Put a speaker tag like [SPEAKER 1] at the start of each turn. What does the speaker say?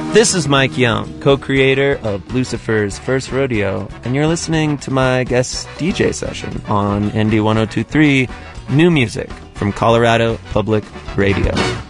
[SPEAKER 1] This is Mike Young, co-creator of Lucifer's First Rodeo, and you're listening to my guest DJ session on ND 102.3 New Music from Colorado Public Radio.